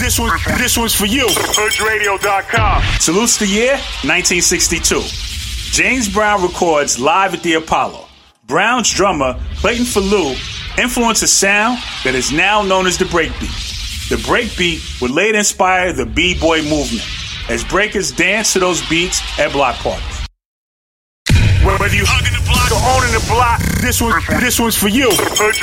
This one's for you. HoodRadio.com. Salutes the year 1962. James Brown records live at the Apollo. Brown's drummer, Clayton Falou, influenced a sound that is now known as the breakbeat. The breakbeat would later inspire the B-boy movement, as breakers dance to those beats at block parties. Whether you hugging the block or owning the block, this one's for you.